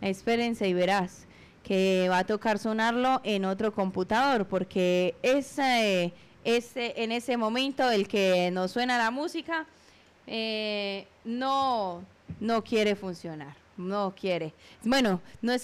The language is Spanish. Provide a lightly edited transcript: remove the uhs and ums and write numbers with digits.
Espérense y verás que va a tocar sonarlo en otro computador, porque en ese momento el que nos suena la música no quiere funcionar, no quiere. Bueno, no es